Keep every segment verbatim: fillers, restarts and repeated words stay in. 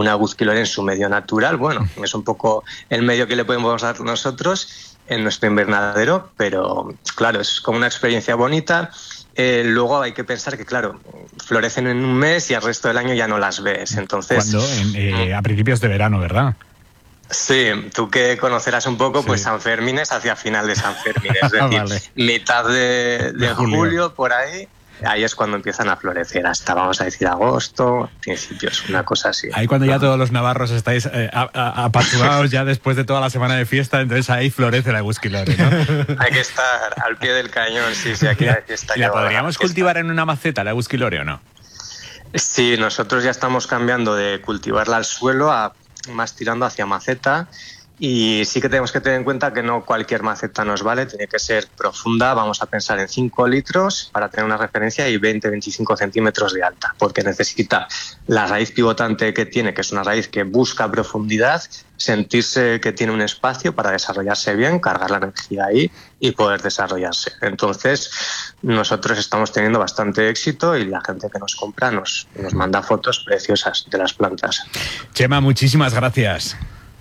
una Eguzkilore en su medio natural. Bueno, es un poco el medio que le podemos dar nosotros en nuestro invernadero, pero claro, es como una experiencia bonita. Eh, luego hay que pensar que, claro, florecen en un mes y al resto del año ya no las ves. Entonces, ¿cuándo? En, eh, a principios de verano, ¿verdad? Sí, tú que conocerás un poco, pues sí. San Fermín es hacia final de San Fermín, es decir, vale. mitad de, de, de julio. julio, por ahí, ahí es cuando empiezan a florecer, hasta, vamos a decir, agosto, principios, una cosa así. Ahí cuando ya todos los navarros estáis eh, apachurrados ya después de toda la semana de fiesta, entonces ahí florece la Eguzkilore, ¿no? Hay que estar al pie del cañón, sí, sí, aquí hay fiesta. ¿La podríamos cultivar en una maceta, la Eguzkilore, o no? Sí, nosotros ya estamos cambiando de cultivarla al suelo a más tirando hacia maceta, y sí que tenemos que tener en cuenta que no cualquier maceta nos vale, tiene que ser profunda, vamos a pensar en cinco litros para tener una referencia y veinte a veinticinco centímetros de alta, porque necesita la raíz pivotante que tiene, que es una raíz que busca profundidad, sentirse que tiene un espacio para desarrollarse bien, cargar la energía ahí y poder desarrollarse. Entonces, nosotros estamos teniendo bastante éxito y la gente que nos compra nos, nos manda fotos preciosas de las plantas. Chema, muchísimas gracias.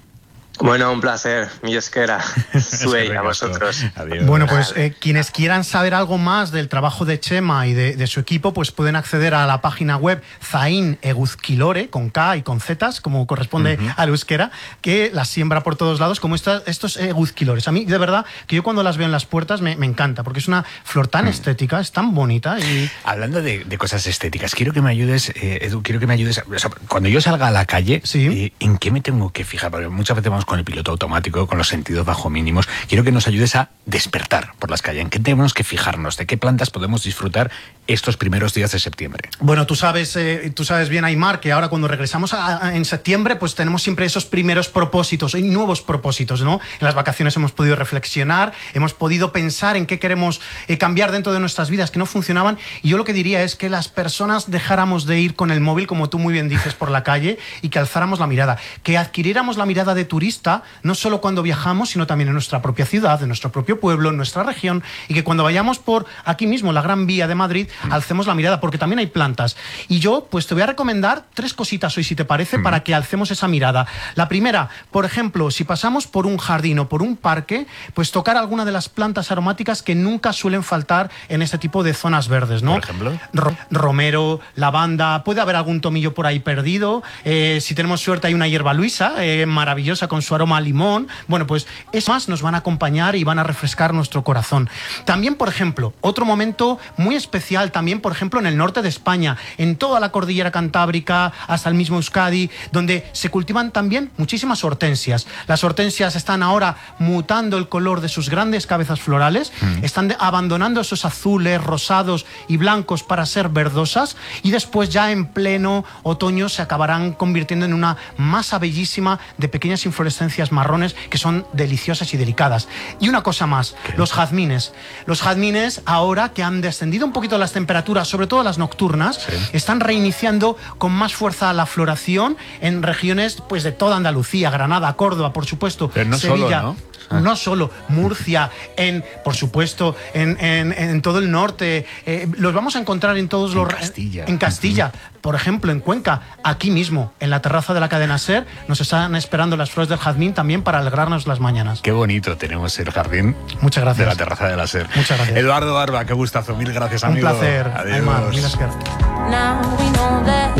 Bueno, un placer, mi esquera. Suey, a vosotros. Adiós. Bueno, pues eh, quienes quieran saber algo más del trabajo de Chema y de, de su equipo, pues pueden acceder a la página web Zain Eguzkilore, con K y con Z, como corresponde uh-huh. al euskera, que las siembra por todos lados, como esta, estos Eguzkilores. A mí, de verdad, que yo cuando las veo en las puertas me, me encanta, porque es una flor tan uh-huh. estética, es tan bonita. Y... Hablando de, de cosas estéticas, quiero que me ayudes, eh, Edu, quiero que me ayudes. O sea, cuando yo salga a la calle, ¿sí? eh, ¿en qué me tengo que fijar? Porque muchas veces vamos con el piloto automático, con los sentidos bajo mínimos. Quiero que nos ayudes a despertar por las calles. ¿En qué tenemos que fijarnos? ¿De qué plantas podemos disfrutar estos primeros días de septiembre? Bueno, tú sabes, eh, tú sabes bien, Aimar, que ahora cuando regresamos a, a, en septiembre, pues tenemos siempre esos primeros propósitos y nuevos propósitos, ¿no? En las vacaciones hemos podido reflexionar, hemos podido pensar en qué queremos eh, cambiar dentro de nuestras vidas que no funcionaban, y yo lo que diría es que las personas dejáramos de ir con el móvil, como tú muy bien dices, por la calle, y que alzáramos la mirada, que adquiriéramos la mirada de turista, no solo cuando viajamos, sino también en nuestra propia ciudad, en nuestro propio pueblo, en nuestra región, y que cuando vayamos por aquí mismo, la Gran Vía de Madrid, alcemos la mirada, porque también hay plantas. Y yo, pues te voy a recomendar tres cositas hoy, si te parece, mm. para que alcemos esa mirada. La primera, por ejemplo, si pasamos por un jardín o por un parque, pues tocar alguna de las plantas aromáticas que nunca suelen faltar en este tipo de zonas verdes, ¿no? Por ejemplo, Ro- romero, lavanda, puede haber algún tomillo por ahí perdido. Eh, si tenemos suerte, hay una hierba luisa, eh, maravillosa, con su aroma a limón. Bueno, pues es más, nos van a acompañar y van a refrescar nuestro corazón. También, por ejemplo, otro momento muy especial, también, por ejemplo, en el norte de España, en toda la cordillera cantábrica, hasta el mismo Euskadi, donde se cultivan también muchísimas hortensias. Las hortensias están ahora mutando el color de sus grandes cabezas florales, mm. están de, abandonando esos azules, rosados y blancos para ser verdosas, y después ya en pleno otoño se acabarán convirtiendo en una masa bellísima de pequeñas inflorescencias marrones que son deliciosas y delicadas. Y una cosa más, ¿qué? Los jazmines. Los jazmines, ahora que han descendido un poquito las temperaturas, sobre todo las nocturnas, sí. están reiniciando con más fuerza la floración en regiones pues de toda Andalucía, Granada, Córdoba, por supuesto, pero no Sevilla. Solo, ¿no? No solo Murcia, en, por supuesto, en, en, en todo el norte, eh, los vamos a encontrar en todos los... En Castilla. En Castilla, por ejemplo, en Cuenca, aquí mismo, en la terraza de la cadena SER, nos están esperando las flores del jazmín también para alegrarnos las mañanas. Qué bonito tenemos el jardín. Muchas gracias. De la terraza de la SER. Muchas gracias. Eduardo Barba, qué gustazo, mil gracias, amigo. Un placer. Adiós. Aymar, mil gracias. Now we know that,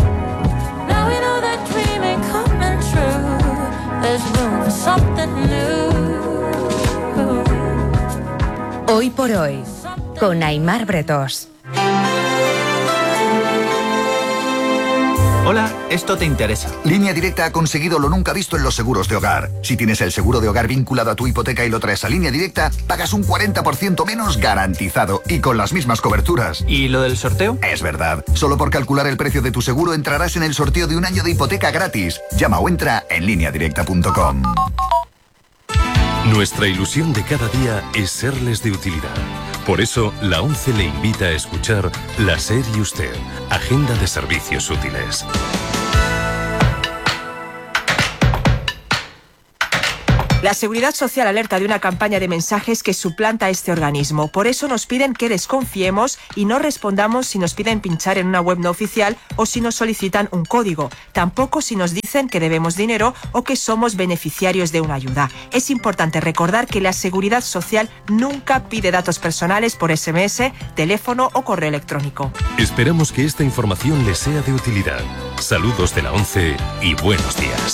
now we know that dream ain't coming true. There's room for something new. Hoy por hoy, con Aymar Bretos. Hola, esto te interesa. Línea Directa ha conseguido lo nunca visto en los seguros de hogar. Si tienes el seguro de hogar vinculado a tu hipoteca y lo traes a Línea Directa, pagas un cuarenta por ciento menos garantizado y con las mismas coberturas. ¿Y lo del sorteo? Es verdad. Solo por calcular el precio de tu seguro entrarás en el sorteo de un año de hipoteca gratis. Llama o entra en línea directa punto com. Nuestra ilusión de cada día es serles de utilidad. Por eso, la ONCE le invita a escuchar La SER y Usted, Agenda de Servicios Útiles. La Seguridad Social alerta de una campaña de mensajes que suplanta a este organismo. Por eso nos piden que desconfiemos y no respondamos si nos piden pinchar en una web no oficial o si nos solicitan un código. Tampoco si nos dicen que debemos dinero o que somos beneficiarios de una ayuda. Es importante recordar que la Seguridad Social nunca pide datos personales por ese eme ese, teléfono o correo electrónico. Esperamos que esta información les sea de utilidad. Saludos de la ONCE y buenos días.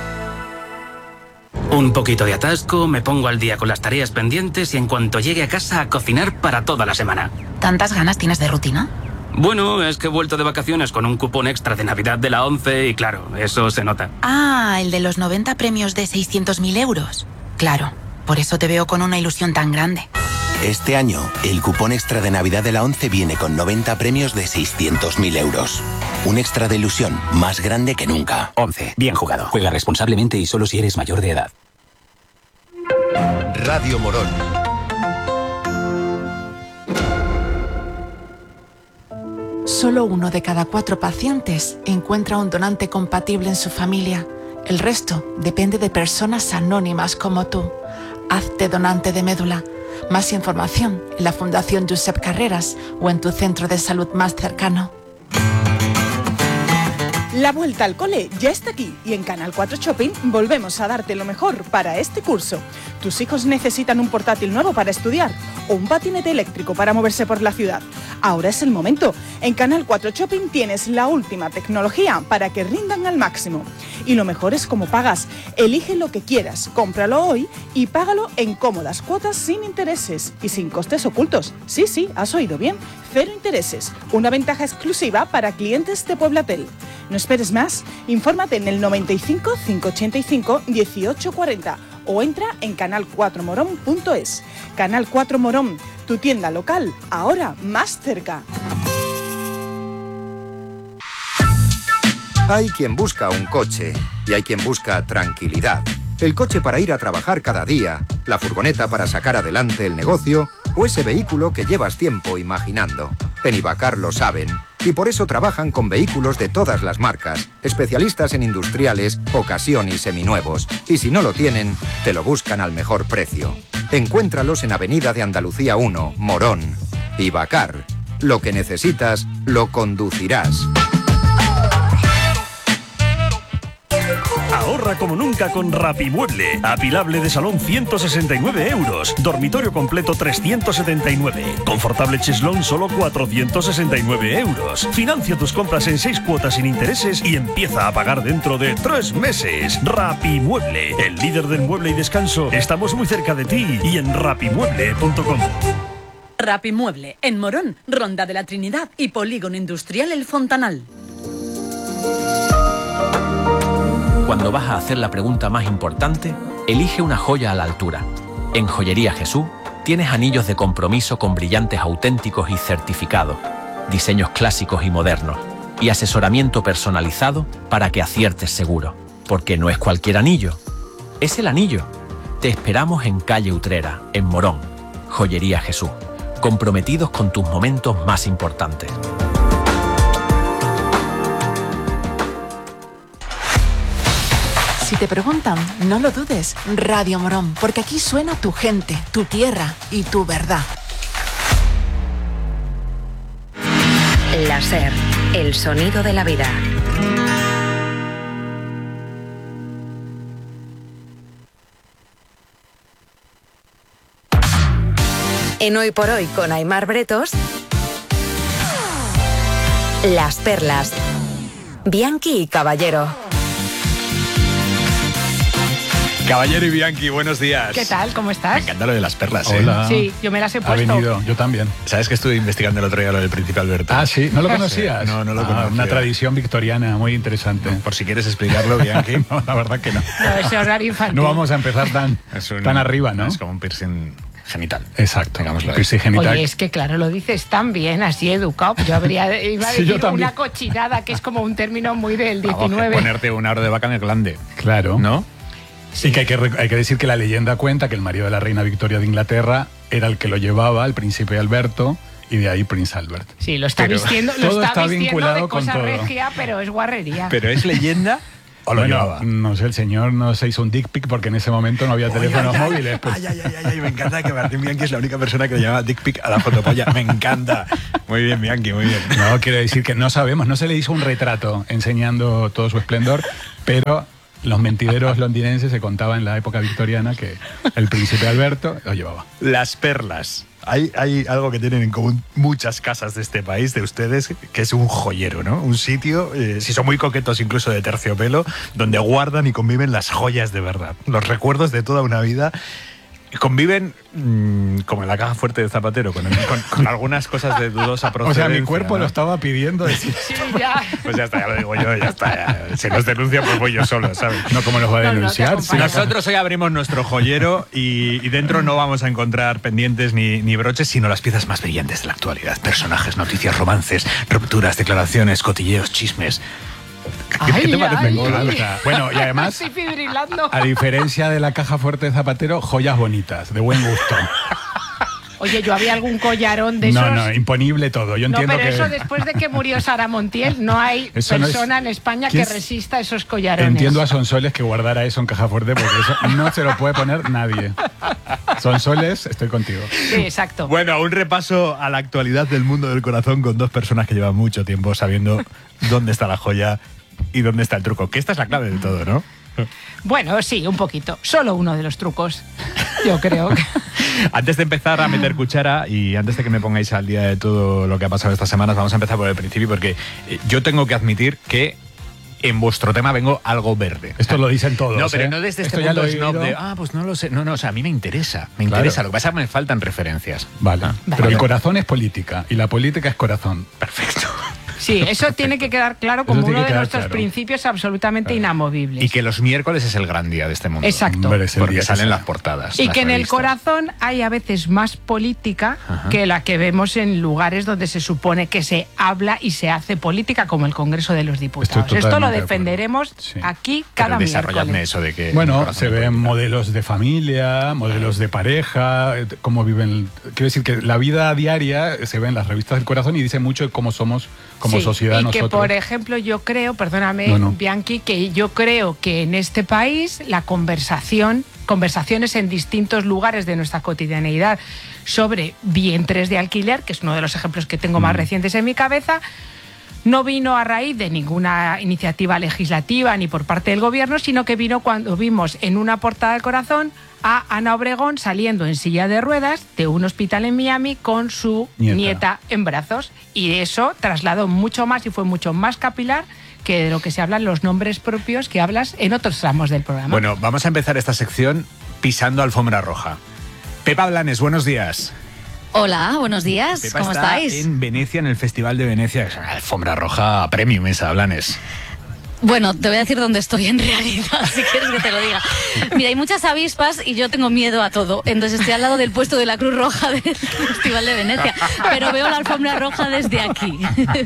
Un poquito de atasco, me pongo al día con las tareas pendientes y en cuanto llegue a casa a cocinar para toda la semana. ¿Tantas ganas tienes de rutina? Bueno, es que he vuelto de vacaciones con un cupón extra de Navidad de la ONCE y claro, eso se nota. Ah, el de los noventa premios de seiscientos mil euros. Claro, por eso te veo con una ilusión tan grande. Este año, el cupón extra de Navidad de la ONCE viene con noventa premios de seiscientos mil euros. Un extra de ilusión más grande que nunca. ONCE, bien jugado. Juega responsablemente y solo si eres mayor de edad. Radio Morón. Solo uno de cada cuatro pacientes encuentra un donante compatible en su familia. El resto depende de personas anónimas como tú. Hazte donante de médula. Más información en la Fundación Josep Carreras o en tu centro de salud más cercano. La vuelta al cole ya está aquí y en Canal cuatro Shopping volvemos a darte lo mejor para este curso. ¿Tus hijos necesitan un portátil nuevo para estudiar o un patinete eléctrico para moverse por la ciudad? Ahora es el momento. En Canal cuatro Shopping tienes la última tecnología para que rindan al máximo. Y lo mejor es cómo pagas. Elige lo que quieras, cómpralo hoy y págalo en cómodas cuotas sin intereses y sin costes ocultos. Sí, sí, has oído bien. Cero intereses. Una ventaja exclusiva para clientes de Pueblatel. No esperes más. Infórmate en el noventa y cinco, cinco ochenta y cinco, dieciocho cuarenta o entra en canal cuatro morón punto es. Canal cuatro Morón, tu tienda local, ahora más cerca. Hay quien busca un coche y hay quien busca tranquilidad. El coche para ir a trabajar cada día, la furgoneta para sacar adelante el negocio o ese vehículo que llevas tiempo imaginando. En Ibacar lo saben y por eso trabajan con vehículos de todas las marcas, especialistas en industriales, ocasión y seminuevos. Y si no lo tienen, te lo buscan al mejor precio. Encuéntralos en Avenida de Andalucía uno, Morón. Ibacar. Lo que necesitas, lo conducirás. Ahorra como nunca con Rapimueble. Apilable de salón ciento sesenta y nueve euros. Dormitorio completo trescientos setenta y nueve. Confortable cheslón solo cuatrocientos sesenta y nueve euros. Financia tus compras en seis cuotas sin intereses y empieza a pagar dentro de tres meses. Rapimueble, el líder del mueble y descanso. Estamos muy cerca de ti y en rapimueble punto com. Rapimueble, en Morón, Ronda de la Trinidad y Polígono Industrial El Fontanal. Cuando vas a hacer la pregunta más importante, elige una joya a la altura. En Joyería Jesús tienes anillos de compromiso con brillantes auténticos y certificados, diseños clásicos y modernos, y asesoramiento personalizado para que aciertes seguro. Porque no es cualquier anillo, es el anillo. Te esperamos en calle Utrera, en Morón. Joyería Jesús, comprometidos con tus momentos más importantes. Si te preguntan, no lo dudes, Radio Morón, porque aquí suena tu gente, tu tierra y tu verdad. La SER, el sonido de la vida. En Hoy por Hoy con Aimar Bretos, Las Perlas, Bianchi y Caballero. Caballero y Bianchi, buenos días. ¿Qué tal? ¿Cómo estás? Me encanta lo de las perlas. Hola. ¿eh? Sí, yo me las he Ha puesto. venido, yo también. ¿Sabes que estuve investigando el otro día lo del príncipe Alberto? Ah, sí, ¿no lo conocías? No, no lo Ah, conocía. una tradición victoriana muy interesante. No, por si quieres explicarlo, Bianchi. No, la verdad que no. No, ese horario infantil. No vamos a empezar tan, Es un- tan arriba, ¿no? Es como un piercing genital. Exacto. Digámoslo así. Piercing genital. Oye, es que claro, lo dices tan bien, así educado. Yo habría, iba a Sí, yo decir también. una cochinada, que es como un término muy del Vamos, diecinueve. ponerte una hora de vaca en el glande. Claro. ¿No? Sí, que hay que, rec- hay que decir que la leyenda cuenta que el marido de la reina Victoria de Inglaterra era el que lo llevaba, el príncipe Alberto, y de ahí Prince Albert. Sí, lo está Pero vistiendo, lo todo está está vistiendo vinculado de con cosa todo. regia, pero es guarrería. Pero es leyenda o lo bueno, llevaba? No sé, el señor no se hizo un dick pic porque en ese momento no había Oye, teléfonos ay, ay, móviles. Pues. Ay, ay, ay, ay, me encanta que Martín Bianchi es la única persona que le llama dick pic a la fotopolla. Me encanta. Muy bien, Bianchi, muy bien. No, quiero decir que no sabemos, no se le hizo un retrato enseñando todo su esplendor, pero los mentideros londinenses se contaba en la época victoriana que el príncipe Alberto lo llevaba. Las perlas. Hay, hay algo que tienen en común muchas casas de este país, de ustedes, que es un joyero, ¿no? Un sitio, eh, si son muy coquetos incluso de terciopelo, donde guardan y conviven las joyas de verdad, los recuerdos de toda una vida. Conviven mmm, como en la caja fuerte de Zapatero, con, con, con algunas cosas de dudosa procedencia. O sea, mi cuerpo, ¿no?, lo estaba pidiendo. Decir. Sí, ya. Pues ya está, ya lo digo yo, ya está. Ya. Si nos denuncia, pues voy yo solo, ¿sabes? No, ¿cómo nos va a denunciar? No, no, nosotros hoy abrimos nuestro joyero y, y dentro no vamos a encontrar pendientes ni, ni broches, sino las piezas más brillantes de la actualidad. Personajes, noticias, romances, rupturas, declaraciones, cotilleos, chismes. ¿Qué, ay, ¿qué te parece? ay, Me encanta. Bueno, y además, estoy fibrilando. a diferencia de la caja fuerte de Zapatero, joyas bonitas, de buen gusto. Oye, yo había algún collarón de esos. No, no, imponible todo. Yo no, entiendo pero que... eso después de que murió Sara Montiel, no hay Eso no persona es... en España que es... resista esos collarones. Entiendo a Sonsoles que guardara eso en caja fuerte porque eso no se lo puede poner nadie. Sonsoles, estoy contigo. Sí, exacto. Bueno, un repaso a la actualidad del mundo del corazón con dos personas que llevan mucho tiempo sabiendo dónde está la joya y dónde está el truco. Que esta es la clave de todo, ¿no? Bueno, sí, un poquito. Solo uno de los trucos, yo creo. Que... Antes de empezar a meter cuchara y antes de que me pongáis al día de todo lo que ha pasado estas semanas, vamos a empezar por el principio porque yo tengo que admitir que en vuestro tema vengo algo verde. Esto lo dicen todos. No, pero ¿eh? no desde este Esto punto ya snob de, ah, pues no lo sé. No, no, o sea, a mí me interesa. Me Claro. interesa. Lo que pasa es que me faltan referencias. Vale. Ah, Pero vale. el corazón es política y la política es corazón. Perfecto. Sí, eso tiene que quedar claro como Eso tiene uno que de quedar nuestros claro. principios absolutamente inamovibles. Y que los miércoles es el gran día de este mundo. Exacto. Hombre, es el Porque día que salen sale. las portadas. Y las que en el revistas. corazón hay a veces más política Ajá. que la que vemos en lugares donde se supone que se habla y se hace política, como el Congreso de los Diputados. Estoy Esto lo totalmente de defenderemos Sí. aquí Pero cada desarrolladme miércoles. eso de que... el Bueno, corazón se es ven política. modelos de familia, modelos de pareja, eh, cómo viven. Quiero decir que la vida diaria se ve en las revistas del corazón y dice mucho de cómo somos como Sí, sociedad y nosotros. que, por ejemplo, yo creo, perdóname, No, no. Bianchi, que yo creo que en este país la conversación, conversaciones en distintos lugares de nuestra cotidianeidad sobre vientres de alquiler, que es uno de los ejemplos que tengo más Mm. recientes en mi cabeza, no vino a raíz de ninguna iniciativa legislativa ni por parte del gobierno, sino que vino cuando vimos en una portada del corazón a Ana Obregón saliendo en silla de ruedas de un hospital en Miami con su Nieta. nieta, en brazos. Y eso trasladó mucho más y fue mucho más capilar que de lo que se hablan los nombres propios que hablas en otros tramos del programa. Bueno, vamos a empezar esta sección pisando alfombra roja. Pepa Blanes, buenos días. Hola, buenos días. Pepa ¿Cómo está estáis? en Venecia, en el Festival de Venecia. Es una alfombra roja premium esa, Blanes. Bueno, te voy a decir dónde estoy en realidad, si quieres que te lo diga. Mira, hay muchas avispas y yo tengo miedo a todo. Entonces estoy al lado del puesto de la Cruz Roja del Festival de Venecia. Pero veo la alfombra roja desde aquí.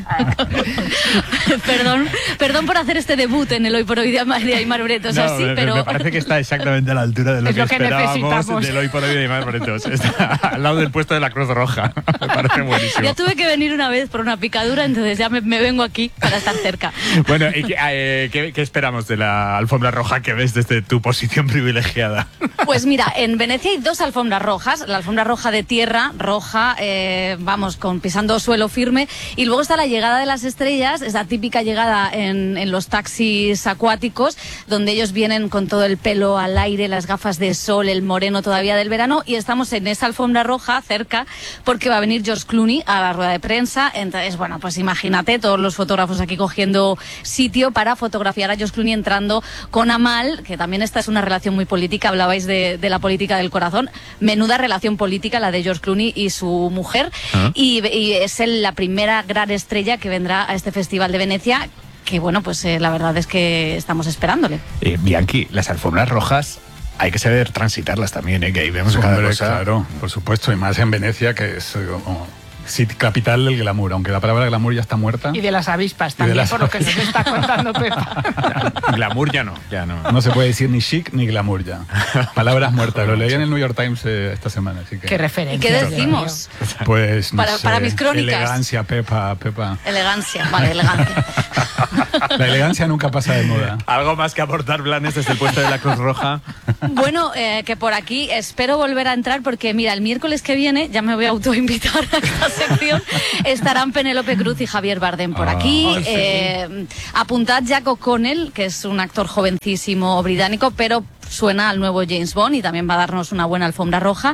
perdón, perdón por hacer este debut en el Hoy por Hoy de Aymar Bretos, No, así, me, pero... me parece que está exactamente a la altura de lo Es que, lo que esperábamos necesitamos. del Hoy por Hoy de Aymar Bretos. Está al lado del puesto de la Cruz Roja. Me parece buenísimo. Ya tuve que venir una vez por una picadura, entonces ya me, me vengo aquí para estar cerca. Bueno, ¿y qué, eh, qué, qué esperamos de la alfombra roja que ves desde tu posición privilegiada? Pues mira, en Venecia hay dos alfombras rojas. La alfombra roja de tierra, roja, eh, vamos, con pisando suelo firme. Y luego está la llegada de las estrellas, esa típica llegada en, en los taxis acuáticos, donde ellos vienen con todo el pelo al aire, las gafas de sol, el moreno todavía del verano. Y estamos en esa alfombra roja cerca, porque va a venir George Clooney a la rueda de prensa. Entonces, bueno, pues imagínate todos los fotógrafos aquí cogiendo sitio para fotografiar a George Clooney entrando con Amal, que también esta es una relación muy política, hablabais de, de la política del corazón, menuda relación política la de George Clooney y su mujer, ¿Ah? y, y es el- la primera gran estrella que vendrá a este Festival de Venecia, que bueno, pues eh, la verdad es que estamos esperándole. Eh, Bianchi, las alfombras rojas hay que saber transitarlas también, ¿eh? Que ahí vemos cada Hombre, cosa. claro, por supuesto, y más en Venecia, que es eh, como Sí, capital del glamour, aunque la palabra glamour ya está muerta. Y de las avispas también, las por lo que nos está contando Pepa. Glamour ya no, ya no. No se puede decir ni chic ni glamour ya. Palabras muertas. Lo leí en el New York Times eh, esta semana. Así que... ¿Qué referencia? ¿Y qué decimos? Pues no para, sé, para mis crónicas. Elegancia, Pepa, Pepa. Elegancia, vale, elegancia. La elegancia nunca pasa de moda. ¿Algo más que aportar, Blanes, desde el puesto de la Cruz Roja? Bueno, eh, que por aquí espero volver a entrar porque, mira, el miércoles que viene, ya me voy a autoinvitar a esta sección, estarán Penélope Cruz y Javier Bardem por aquí. Oh, sí. eh, apuntad Jack O'Connell, que es un actor jovencísimo británico, pero suena al nuevo James Bond y también va a darnos una buena alfombra roja.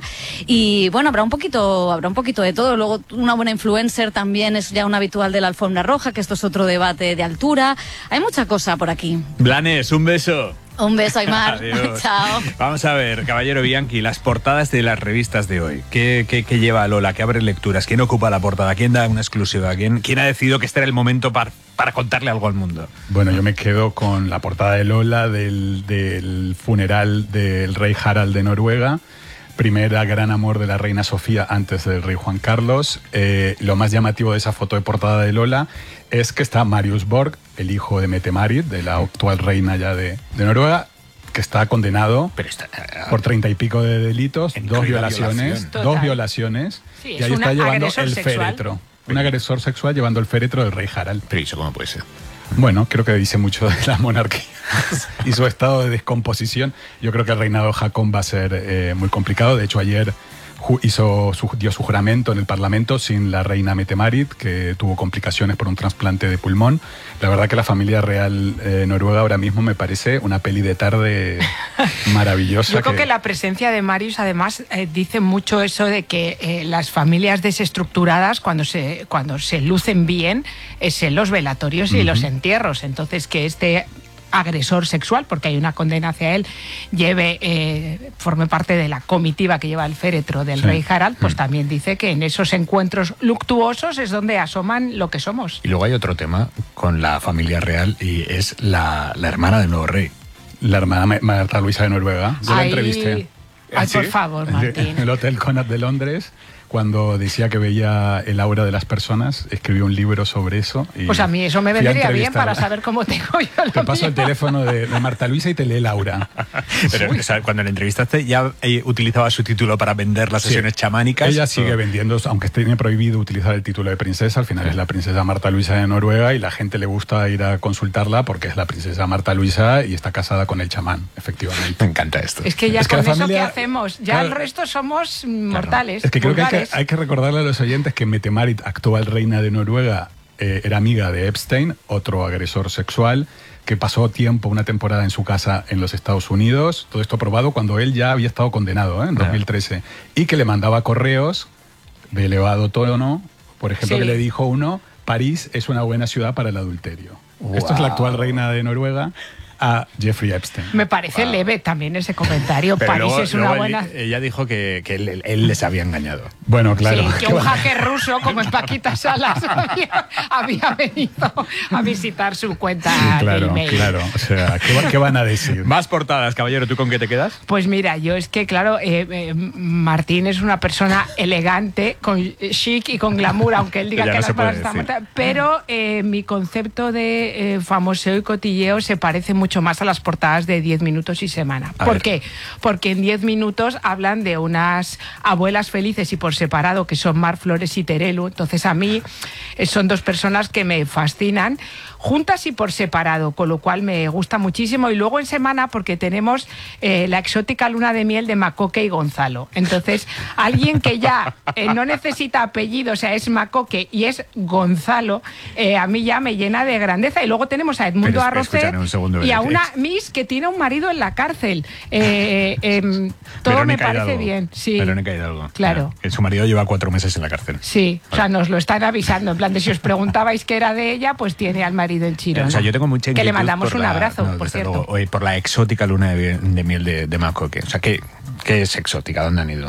Y bueno, habrá un poquito, habrá un poquito de todo. Luego una buena influencer también es ya un habitual de la alfombra roja, que esto es otro debate de altura. Hay mucha cosa por aquí. Blanes, un beso. Un beso, Aimar. Adiós. Chao. Vamos a ver, caballero Bianchi, las portadas de las revistas de hoy. ¿Qué, qué, qué lleva Lola? ¿Qué abre lecturas? ¿Quién ocupa la portada? ¿Quién da una exclusiva? ¿Quién, quién ha decidido que este era el momento para, para contarle algo al mundo? Bueno, yo me quedo con la portada de Lola del, del funeral del rey Harald de Noruega. Primera gran amor de la reina Sofía antes del rey Juan Carlos. Eh, lo más llamativo de esa foto de portada de Lola es que está Marius Borg, el hijo de Mette-Marit, de la actual reina ya de, de Noruega, que está condenado Pero está, uh, por treinta y pico de delitos, dos violaciones, violación. dos violaciones, Sí, y es ahí un está llevando agresor el sexual. féretro. Un agresor sexual llevando el féretro del rey Harald. Pero ¿eso cómo puede ser? Bueno, creo que dice mucho de la monarquía y su estado de descomposición. Yo creo que el reinado de Haakon va a ser eh, muy complicado. De hecho, ayer ju hizo su, dio su juramento en el Parlamento sin la reina Mette-Marit, que tuvo complicaciones por un trasplante de pulmón. La verdad que la familia real eh, noruega ahora mismo me parece una peli de tarde maravillosa. Yo creo que... que la presencia de Marius además eh, dice mucho eso de que eh, las familias desestructuradas cuando se, cuando se lucen bien es en los velatorios y Uh-huh. los entierros. Entonces que este agresor sexual, porque hay una condena hacia él, lleve eh, forme parte de la comitiva que lleva el féretro del Sí. rey Harald, pues también dice que en esos encuentros luctuosos es donde asoman lo que somos. Y luego hay otro tema con la familia real y es la, la hermana del nuevo rey. La hermana Marta Luisa de Noruega. Yo la Ay, entrevisté. ay, ¿Sí? por favor, Martín. En el Hotel Connaught de Londres, cuando decía que veía el aura de las personas, escribió un libro sobre eso. Y Pues a mí eso me fui a vendría bien para entrevistarla. saber cómo tengo yo lo Te paso mío. el teléfono de, de Marta Luisa y te lee el aura. Pero o sea, cuando la entrevistaste ya eh, utilizaba su título para vender las Sí. sesiones chamánicas. Ella sigue ¿O? vendiendo, aunque tiene prohibido utilizar el título de princesa, al final es la princesa Marta Luisa de Noruega y la gente le gusta ir a consultarla porque es la princesa Marta Luisa y está casada con el chamán, efectivamente. Me encanta esto. Es que ya Es que con la eso familia- que hacemos, ya Claro. el resto somos mortales. Es que creo que hay, que vulgares. hay que recordarle a los oyentes que Mette-Marit, actual reina de Noruega, eh, era amiga de Epstein, otro agresor sexual, que pasó tiempo, una temporada en su casa en los Estados Unidos. Todo esto probado cuando él ya había estado condenado, ¿eh? En dos mil trece. Y que le mandaba correos de elevado tono. Por ejemplo, Sí. que le dijo uno, París es una buena ciudad para el adulterio. Esto es la Wow. actual reina de Noruega a Jeffrey Epstein. Me parece leve también ese comentario. Pero París luego- es una luego buena... él- ella dijo que, que él, él les había engañado. Bueno, claro. Sí, que un hacker ruso como es Paquita Salas había, había venido a visitar su cuenta de Claro, email. claro. O sea, ¿qué, va- qué van a decir? Más portadas, caballero. ¿Tú con qué te quedas? Pues mira, yo es que, claro, eh, eh, Martín es una persona elegante, con chic y con glamour, aunque él diga Ya que no las se puede palabras están decir. muertas. Pero eh, mi concepto de eh, famoseo y cotilleo se parece mucho más a las portadas de diez minutos y semana. A ¿Por ver. qué? Porque en diez minutos hablan de unas abuelas felices y por separado, que son Mar Flores y Terelu. Entonces a mí eh, son dos personas que me fascinan, juntas y por separado, con lo cual me gusta muchísimo. Y luego en semana, porque tenemos eh, la exótica luna de miel de Macoque y Gonzalo. Entonces, alguien que ya eh, no necesita apellido, o sea, es Macoque y es Gonzalo, eh, a mí ya me llena de grandeza. Y luego tenemos a Edmundo Pero, Arroce escúchame un segundo, y a Verónica. una Miss que tiene un marido en la cárcel. Eh, eh, em, todo Verónica me parece Hidalgo. bien. Sí. Verónica Hidalgo. Claro. Que su marido lleva cuatro meses en la cárcel. Sí, o sea, nos lo están avisando. En plan de si os preguntabais qué era de ella, pues tiene al marido en Chirona. O sea, yo tengo mucha Que le inquietud mandamos por un la- abrazo, no, por desde cierto. luego, oye, por la exótica luna de, de miel de, de Macoque. O sea, ¿qué, ¿qué es exótica? ¿Dónde han ido?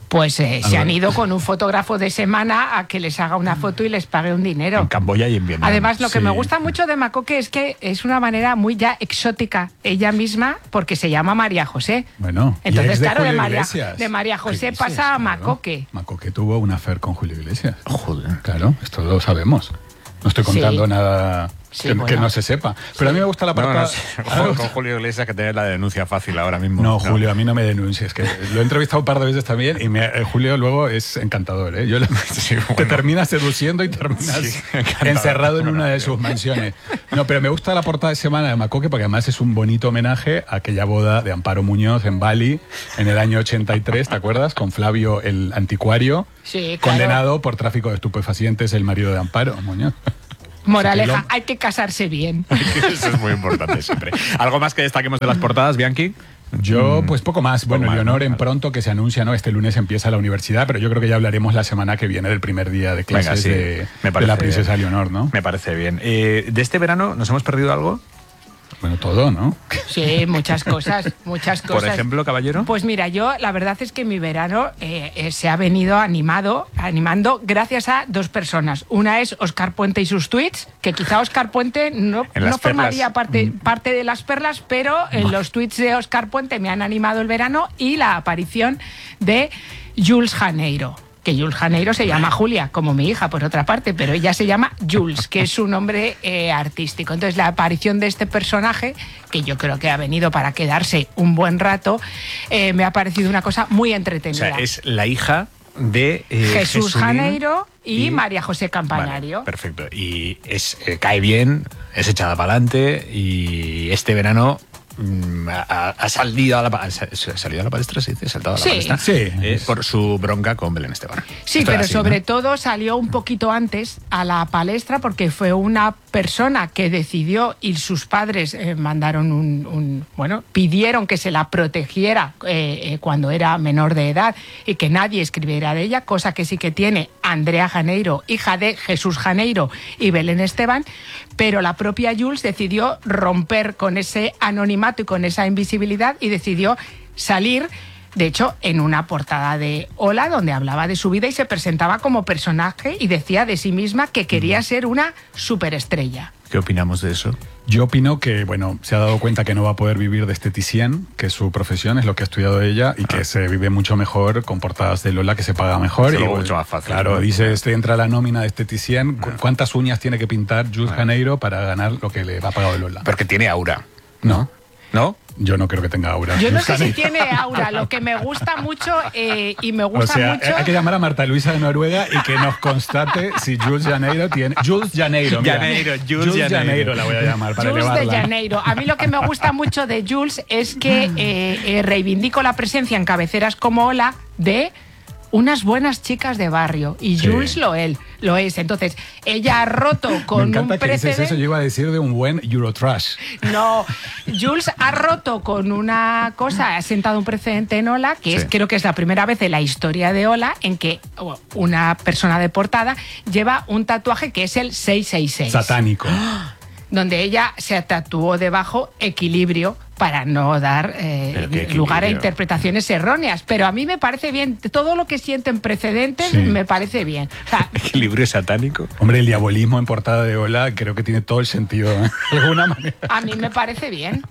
Pues eh, A se ver. han ido con un fotógrafo de semana a que les haga una foto y les pague un dinero. En Camboya y en Vietnam. Además, lo que Sí. me gusta mucho de Macoque es que es una manera muy ya exótica ella misma, porque se llama María José. Bueno, y Entonces, ex de claro, de Julio María, Iglesias. de María José ¿Qué dices? pasa a Claro. Macoque. Macoque tuvo un affair con Julio Iglesias. Joder. Claro, esto lo sabemos. No estoy contando Sí. nada Sí, que, bueno. que no se sepa. Pero a mí me gusta la No, portada. no sé. Ojo con Julio Iglesias, que tiene la denuncia fácil ahora mismo. No, Julio, a mí no me denuncies, que lo he entrevistado un par de veces también y me- eh, Julio luego es encantador, ¿eh? Yo lo- te terminas seduciendo y terminas Sí, encantador. encerrado en una de sus mansiones. No, pero me gusta la portada de semana de Macoque porque además es un bonito homenaje a aquella boda de Amparo Muñoz en Bali en el año ochenta y tres, ¿te acuerdas? Con Flavio el anticuario, Sí, claro. condenado por tráfico de estupefacientes, el marido de Amparo Muñoz. Moraleja, hay que casarse bien. Eso es muy importante siempre. ¿Algo más que destaquemos de las portadas, Bianchi? Yo, pues poco más. Bueno, más, Leonor ¿no? en pronto que se anuncia, ¿no? Este lunes empieza la universidad, pero yo creo que ya hablaremos la semana que viene del primer día de clases Venga, sí. de, Me de parece- la princesa Leonor, ¿no? Me parece bien. Eh, ¿De este verano nos hemos perdido algo? Bueno, todo, ¿no? Sí, muchas cosas, muchas cosas. Por ejemplo, caballero. Pues mira, yo la verdad es que mi verano eh, eh, se ha venido animado, animando gracias a dos personas. Una es Óscar Puente y sus tweets, que quizá Óscar Puente no, En las no formaría perlas. parte, parte de las perlas, pero eh, los tweets de Óscar Puente me han animado el verano, y la aparición de Jules Janeiro. Que Jules Janeiro se llama Julia, como mi hija, por otra parte, pero ella se llama Jules, que es su nombre eh, artístico. Entonces, la aparición de este personaje, que yo creo que ha venido para quedarse un buen rato, eh, me ha parecido una cosa muy O entretenida. sea, es la hija de eh, Jesús Jesulín. Janeiro y, y- María José Campanario. Perfecto. Y es, eh, cae bien, es echada para adelante y este verano mm, ha, ha salido a la, pa- ha salido a la palestra, ¿se dice? ¿Saltado a la Sí. palestra? Sí. Eh, por su bronca con Belén Esteban. Sí, Esto era pero así, sobre ¿no? todo salió un poquito antes a la palestra, porque fue una persona que decidió, y sus padres eh, mandaron un, un- bueno, pidieron que se la protegiera eh, eh, cuando era menor de edad y que nadie escribiera de ella, cosa que sí que tiene Andrea Janeiro, hija de Jesús Janeiro y Belén Esteban, pero la propia Jules decidió romper con ese anonimato y con esa invisibilidad y decidió salir. De hecho, en una portada de Hola, donde hablaba de su vida y se presentaba como personaje y decía de sí misma que quería ser una superestrella. ¿Qué opinamos de eso? Yo opino que, bueno, se ha dado cuenta que no va a poder vivir de esteticien, que es su profesión, es lo que ha estudiado ella, y que se vive mucho mejor con portadas de Lola, que se paga mejor. Se y lo pues, mucho más fácil, Claro, ¿no? dice, este entra a la nómina de esteticien, ¿cu- ¿cuántas uñas tiene que pintar Jules Janeiro para ganar lo que le ha pagado Lola? Porque tiene aura. No. ¿No? Yo no creo que tenga aura. Yo no Jules sé si Janeiro. tiene aura, lo que me gusta mucho eh, y me O gusta sea, mucho... hay que llamar a Marta Luisa de Noruega y que nos constate si Jules Janeiro tiene... Jules Janeiro, mira. Janeiro, Jules Janeiro. la voy a llamar para Jules de elevarla. Janeiro. A mí lo que me gusta mucho de Jules es que eh, eh, reivindico la presencia en cabeceras como Hola de unas buenas chicas de barrio. Y Sí. Jules lo, él, lo es. Entonces, ella ha roto Me con encanta un que dices precedente... eso, yo iba a decir de un buen Eurotrash. No, Jules ha roto con una cosa, ha sentado un precedente en Hola, que es, Sí. creo que es la primera vez en la historia de Hola en que oh, una persona de portada lleva un tatuaje que es el seis seis seis. Satánico. Donde ella se tatuó debajo equilibrio para no dar eh, Pero qué lugar a equilibrio. interpretaciones erróneas. Pero a mí me parece bien, todo lo que sienten precedentes Sí. me parece bien. O sea, Equilibrio satánico. Hombre, el diabolismo en portada de Hola creo que tiene todo el sentido, ¿eh? de alguna manera. a mí me parece bien.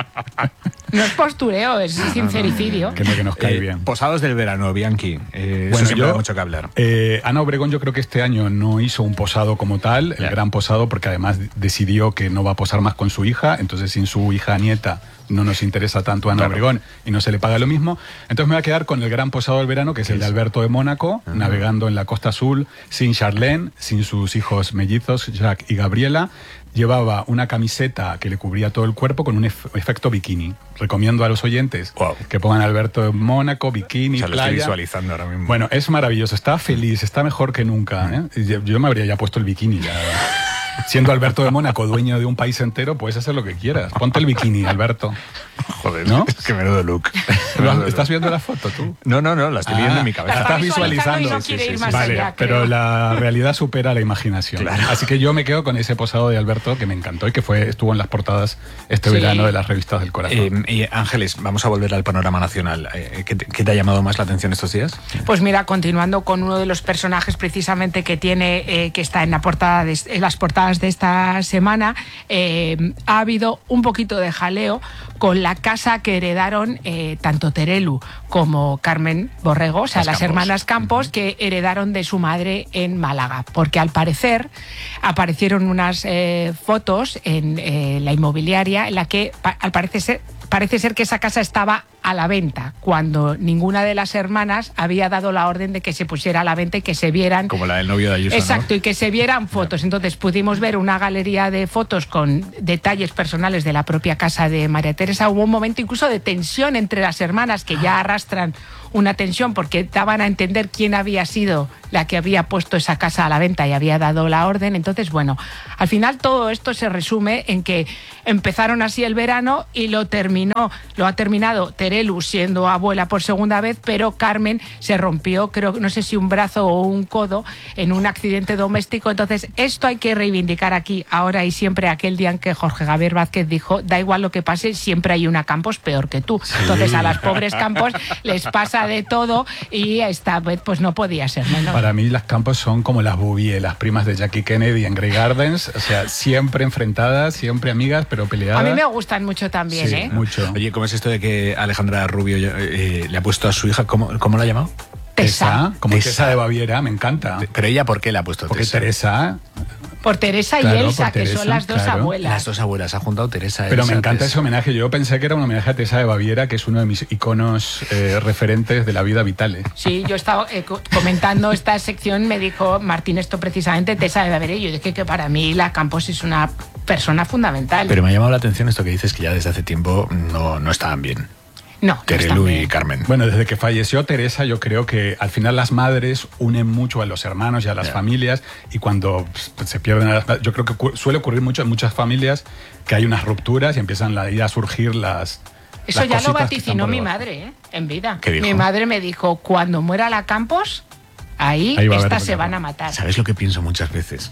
No es postureo, es sincericidio. Que no, que nos cae Eh, bien. Posados del verano, Bianchi. Eh, Bueno, eso siempre yo- da mucho que hablar. Eh, Ana Obregón yo creo que este año no hizo un posado como tal, el gran posado, porque además decidió que no va a posar más con su hija, entonces sin su hija nieta no nos interesa tanto Ana Claro. Obregón y no se le paga lo mismo. Entonces me voy a quedar con el gran posado del verano, que es el de Alberto de Mónaco, navegando en la Costa Azul, sin Charlene, sin sus hijos mellizos, Jacques y Gabriela. Llevaba una camiseta que le cubría todo el cuerpo con un ef- efecto bikini. Recomiendo a los oyentes que pongan Alberto de Mónaco, bikini, O sea, lo estoy playa. visualizando ahora mismo. Bueno, es maravilloso, está feliz, está mejor que nunca. ¿eh? Y Yo, yo me habría ya puesto el bikini. Ya. Siendo Alberto de Mónaco dueño de un país entero, puedes hacer lo que quieras. Ponte el bikini, Alberto. Joder, ¿no? Es que menudo look. ¿Estás viendo la foto tú? No, no, no, la estoy Ah, viendo en mi cabeza. la estás visualizando. Y no quiere ir más Vale, allá, pero creo. la realidad supera la imaginación. Claro. Así que yo me quedo con ese posado de Alberto que me encantó y que fue estuvo en las portadas este Sí. verano de las revistas del corazón. Eh, y Ángeles, vamos a volver al panorama nacional. Eh, ¿qué, te, qué te ha llamado más la atención estos días? Pues mira, continuando con uno de los personajes precisamente que tiene, eh, que está en, la portada de, en las portadas de esta semana, eh, ha habido un poquito de jaleo con la casa que heredaron eh, tanto Terelu como Carmen Borrego, o sea, Las las, Campos. hermanas Campos, que heredaron de su madre en Málaga, porque al parecer aparecieron unas eh, fotos en eh, la inmobiliaria en la que pa- al parecer ser, parece ser que esa casa estaba a la venta, cuando ninguna de las hermanas había dado la orden de que se pusiera a la venta y que se vieran. Como la del novio de Ayuso, Exacto, ¿no? y que se vieran fotos. Entonces pudimos ver una galería de fotos con detalles personales de la propia casa de María Teresa. Hubo un momento incluso de tensión entre las hermanas que ya arrastran una tensión porque daban a entender quién había sido la que había puesto esa casa a la venta y había dado la orden. Entonces, bueno, al final todo esto se resume en que empezaron así el verano y lo terminó, lo ha terminado Terelu siendo abuela por segunda vez, pero Carmen se rompió, creo, no sé si un brazo o un codo en un accidente doméstico. Entonces, esto hay que reivindicar aquí, ahora y siempre, aquel día en que Jorge Javier Vázquez dijo, da igual lo que pase, siempre hay una Campos peor que tú. Sí. Entonces, a las pobres Campos les pasa de todo y esta vez pues no podía ser menos. Para mí las Campos son como las Bouvier, las primas de Jackie Kennedy en Grey Gardens, o sea, siempre enfrentadas, siempre amigas, pero peleadas. A mí me gustan mucho también, Sí, ¿eh? mucho. Oye, ¿cómo es esto de que Alejandra Rubio eh, le ha puesto a su hija, ¿cómo, cómo la ha llamado? Tessa, como Tessa. Tessa de Baviera, me encanta. Pero ella, ¿por qué le ha puesto Porque Tessa? Teresa, Por Teresa Claro, y Elsa, por que Teresa, son las dos claro. abuelas. Las dos abuelas, ha juntado Teresa. pero Elsa, me encanta Tessa. ese homenaje. Yo pensé que era un homenaje a Teresa de Baviera, que es uno de mis iconos eh, referentes de la vida vital. ¿eh? Sí, yo estaba eh, co- comentando esta sección, me dijo Martín esto precisamente, Tessa de Baviera, y yo dije que para mí la Campos es una persona fundamental. Pero me ha llamado la atención esto que dices, que ya desde hace tiempo no, no estaban bien. No, Terelu y Carmen. Bueno, desde que falleció Teresa, yo creo que al final las madres unen mucho a los hermanos y a las Ya. familias, y cuando pues, se pierden a las, yo creo que cu- suele ocurrir mucho en muchas familias que hay unas rupturas y empiezan a ir a surgir las Eso las ya lo cositas que están vaticinó por mi debajo. madre, ¿eh? En vida. ¿Qué dijo? Mi madre me dijo, cuando muera la Campos, ahí, Ahí va a haber estas se problema. van a matar. ¿Sabes lo que pienso muchas veces?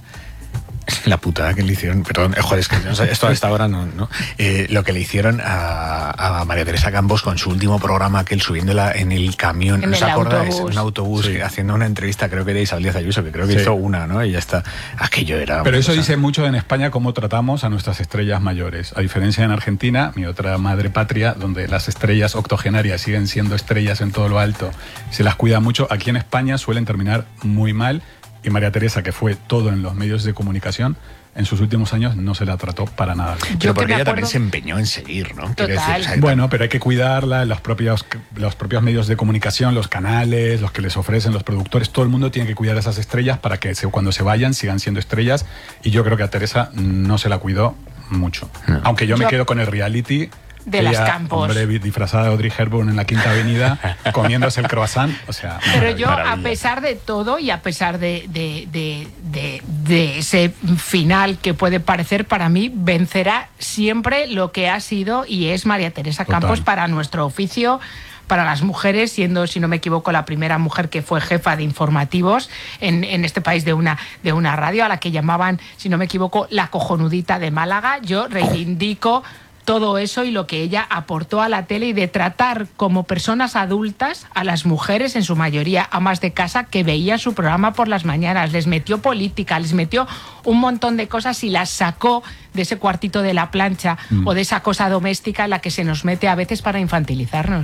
La putada que le hicieron, perdón, eh, joder, es que no sé, esto a esta hora no, no. Eh, lo que le hicieron a, a María Teresa Campos con su último programa, aquel subiéndola en el camión, En ¿no os el acordáis? autobús. Un autobús, Sí. que- haciendo una entrevista, creo que era Isabel Díaz Ayuso, que creo que Sí. hizo una, ¿no? Y ya está. Aquello era. Pero una eso cosa- dice mucho en España cómo tratamos a nuestras estrellas mayores. A diferencia en Argentina, mi otra madre patria, donde las estrellas octogenarias siguen siendo estrellas en todo lo alto, se las cuida mucho. Aquí en España suelen terminar muy mal, y María Teresa, que fue todo en los medios de comunicación, en sus últimos años no se la trató para nada bien. Pero porque ella también se empeñó en seguir, ¿no? Quiero Total. decir, o sea, Bueno, pero hay que cuidarla, los propios, los propios medios de comunicación, los canales, los que les ofrecen, los productores, todo el mundo tiene que cuidar a esas estrellas para que se- cuando se vayan sigan siendo estrellas, y yo creo que a Teresa no se la cuidó mucho. Aunque yo me Yo- quedo con el reality De las Campos. Hombre, disfrazada de Audrey Hepburn en la Quinta Avenida, comiéndose el croissant, o sea... Pero yo, a maravilla. pesar de todo y a pesar de, de, de, de, de ese final que puede parecer, para mí vencerá siempre lo que ha sido y es María Teresa Total. Campos para nuestro oficio, para las mujeres, siendo, si no me equivoco, la primera mujer que fue jefa de informativos en, en este país de una, de una radio, a la que llamaban, si no me equivoco, la cojonudita de Málaga. Yo reivindico todo eso y lo que ella aportó a la tele, y de tratar como personas adultas a las mujeres, en su mayoría amas de casa, que veían su programa por las mañanas. Les metió política, les metió un montón de cosas y las sacó de ese cuartito de la plancha Mm. o de esa cosa doméstica en la que se nos mete a veces para infantilizarnos.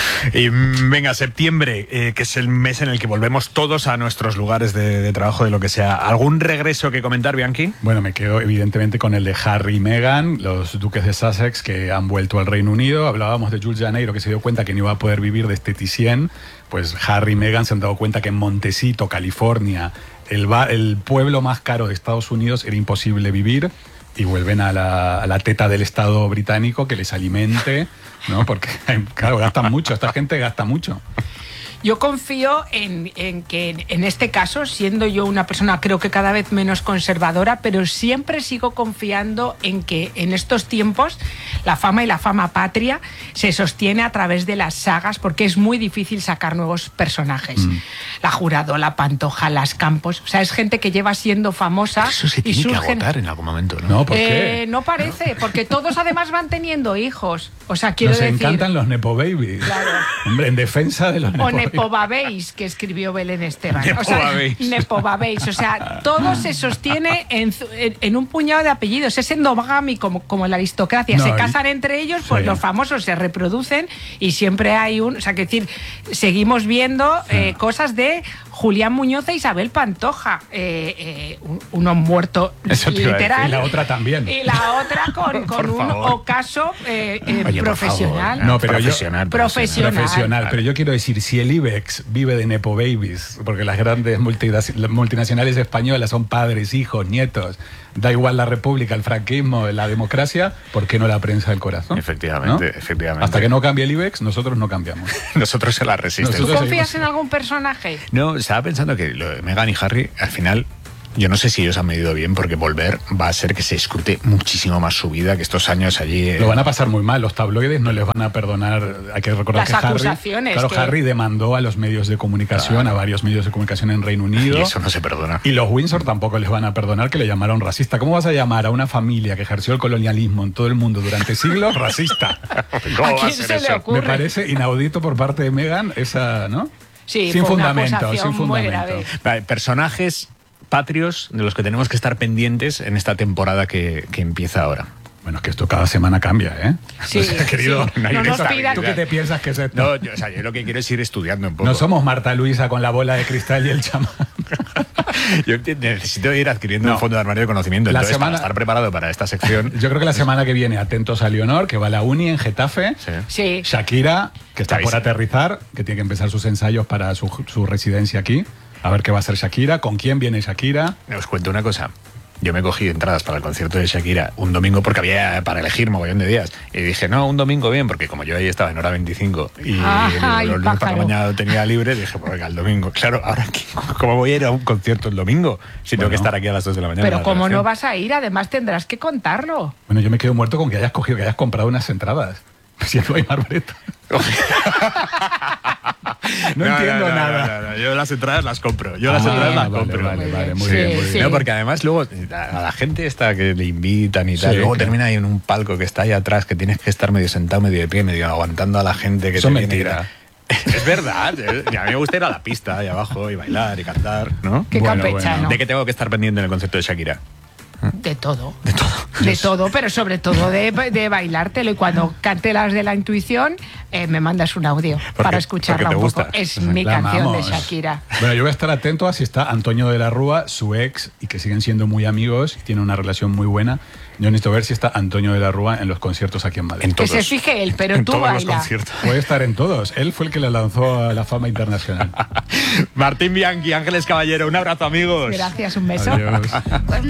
Y mm, venga, septiembre, eh, que es el mes en el que volvemos todos a nuestros lugares de, de trabajo, de lo que sea. ¿Algún regreso que comentar, Bianchi? Bueno, me quedo evidentemente con el de Harry y Meghan, los duques de Sussex que han vuelto al Reino Unido. Hablábamos de Jules Janeiro, que se dio cuenta que no iba a poder vivir de esteticien. Pues Harry y Meghan se han dado cuenta que en Montecito, California, el, ba- el pueblo más caro de Estados Unidos, era imposible vivir, y vuelven a la, a la teta del Estado británico que les alimente, ¿no? Porque, claro, gastan mucho, esta gente gasta mucho. Yo confío en, en que en, en este caso, siendo yo una persona creo que cada vez menos conservadora, pero siempre sigo confiando en que en estos tiempos la fama y la fama patria se sostiene a través de las sagas porque es muy difícil sacar nuevos personajes. Mm. La Jurado, la Pantoja, las Campos, o sea, es gente que lleva siendo famosa. Pero eso se tiene y surgen... que agotar en algún momento, ¿no? No, ¿por qué? Eh, no parece, porque todos además van teniendo hijos. O sea, quiero Nos decir... encantan los Nepo Babies. Claro. Hombre, en defensa de los Nepo O Babies. Nepobabéis, que escribió Belén Esteban. O sea, Nepobabéis. Nepobabéis. O sea, todo se sostiene en, en, en un puñado de apellidos. Es endogámico como, como la aristocracia. No, se casan entre ellos, pues sí. los famosos se reproducen y siempre hay un... O sea, que decir, seguimos viendo eh, cosas de Julián Muñoz e Isabel Pantoja. Eh, eh, uno muerto literal. Y la otra también. Y la otra con, con un favor. ocaso eh, eh, Oye, profesional. No, pero profesional, yo, profesional. profesional. Pero yo quiero decir, si el IBEX vive de Nepo Babies, porque las grandes multinacionales españolas son padres, hijos, nietos, da igual la república, el franquismo, la democracia, ¿por qué no la prensa del corazón? Efectivamente, ¿no? efectivamente. Hasta que no cambie el IBEX, nosotros no cambiamos. Nosotros se la resisten. ¿Tú confías en algún personaje? No, estaba pensando que lo de Meghan y Harry, al final, yo no sé si ellos han medido bien, porque volver va a ser que se escrute muchísimo más su vida que estos años allí. Eh... Lo van a pasar muy mal, los tabloides no les van a perdonar. Hay que recordar Las que Harry, acusaciones claro, que... Harry demandó a los medios de comunicación, Claro. a varios medios de comunicación en Reino Unido. Y eso no se perdona. Y los Windsor tampoco les van a perdonar que le llamaron racista. ¿Cómo vas a llamar a una familia que ejerció el colonialismo en todo el mundo durante siglos racista? ¿Cómo ¿A va a quién ser se le eso? ocurre? Me parece inaudito por parte de Meghan esa, ¿no? Sí, sin fue una fundamento, acusación sin muy fundamento. grave. Vale, personajes patrios de los que tenemos que estar pendientes en esta temporada que, que empieza ahora. Bueno, es que esto cada semana cambia, ¿eh? Sí, o sea, querido, sí. no hay No nos inestabilidad. pidas- ¿Tú qué te piensas que es esto? No, yo, o sea, yo lo que quiero es ir estudiando un poco. No somos Marta Luisa con la bola de cristal y el chamán. Yo necesito ir adquiriendo No. un fondo de armario de conocimiento. La Entonces, semana- para estar preparado para esta sección. Yo creo que la semana que viene, atentos a Leonor, que va a la uni en Getafe. Sí. Sí. Shakira, que está Ahí por sí. aterrizar, que tiene que empezar sus ensayos para su, su residencia aquí. A ver qué va a hacer Shakira, con quién viene Shakira. Os cuento una cosa. Yo me cogí entradas para el concierto de Shakira un domingo porque había para elegir mogollón de días. Y dije, no, un domingo bien, porque como yo ahí estaba en hora veinticinco y Ajá, los y lunes por la pájaro. mañana lo tenía libre, dije, pues venga, el domingo. Claro, ahora, ¿qué- ¿cómo voy a ir a un concierto el domingo si tengo Bueno. que estar aquí a las dos de la mañana? Pero en la como no redacción? vas a ir, además tendrás que contarlo. Bueno, yo me quedo muerto con que hayas cogido, que hayas comprado unas entradas. Siendo Aymar Breta. No, entiendo no, nada. no, no, no. Yo las entradas las compro. Yo las Ah, entradas las vale, compro. vale, vale, muy Sí, bien, muy sí. bien. No, porque además luego a la gente esta que le invitan y tal, Sí, luego claro. termina ahí en un palco que está ahí atrás, que tienes que estar medio sentado, medio de pie, medio aguantando a la gente que Eso te es viene y mentira. tal. Es verdad. eh, y a mí me gusta ir a la pista ahí abajo y bailar y cantar, ¿no? Qué Bueno, campechano. bueno. ¿De qué tengo que estar pendiente en el concepto de Shakira? De todo. De todo. De todo, pero sobre todo de, de bailártelo. Y cuando cante las de la intuición, eh, me mandas un audio Porque- para escucharla porque te un poco. gusta. Es mi La canción amamos. de Shakira. Bueno, yo voy a estar atento a si está Antonio de la Rúa, su ex, y que siguen siendo muy amigos, y tienen una relación muy buena. Yo necesito ver si está Antonio de la Rúa en los conciertos aquí en Madrid. En Que todos. se fije él, pero En tú todos los baila. conciertos. Puede estar en todos. Él fue el que le lanzó a la fama internacional. Martín Bianchi, Ángeles Caballero, un abrazo, amigos. Gracias, un beso. Adiós.